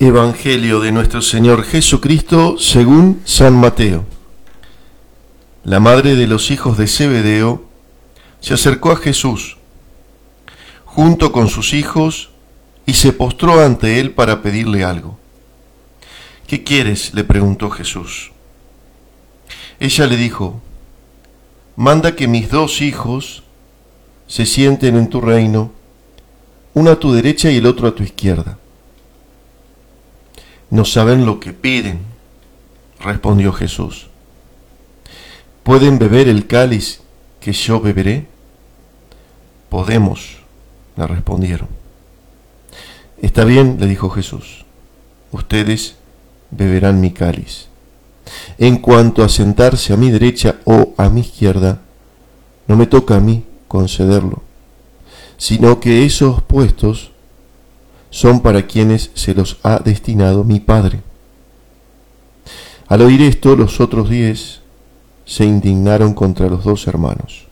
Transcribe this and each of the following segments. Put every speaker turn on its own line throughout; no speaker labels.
Evangelio de nuestro Señor Jesucristo según San Mateo. La madre de los hijos de Zebedeo se acercó a Jesús junto con sus hijos y se postró ante él para pedirle algo. ¿Qué quieres?, le preguntó Jesús. Ella le dijo: manda que mis 2 hijos se sienten en tu reino, uno a tu derecha y el otro a tu izquierda. No saben lo que piden, respondió Jesús. ¿Pueden beber el cáliz que yo beberé? Podemos, le respondieron. Está bien, le dijo Jesús, ustedes beberán mi cáliz. En cuanto a sentarse a mi derecha o a mi izquierda, no me toca a mí concederlo, sino que esos puestos son para quienes se los ha destinado mi Padre. Al oír esto, los otros 10 se indignaron contra los 2 hermanos.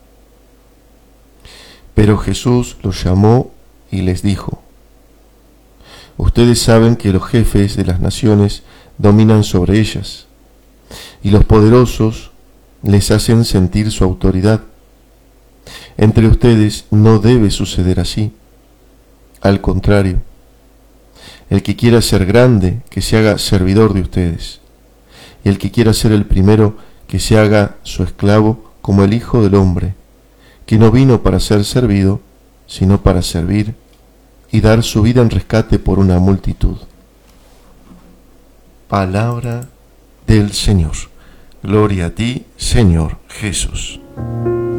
Pero Jesús los llamó y les dijo: ustedes saben que los jefes de las naciones dominan sobre ellas, y los poderosos les hacen sentir su autoridad. Entre ustedes no debe suceder así. Al contrario, el que quiera ser grande, que se haga servidor de ustedes, y el que quiera ser el primero, que se haga su esclavo, como el Hijo del Hombre, que no vino para ser servido, sino para servir y dar su vida en rescate por una multitud. Palabra del Señor. Gloria a ti, Señor Jesús.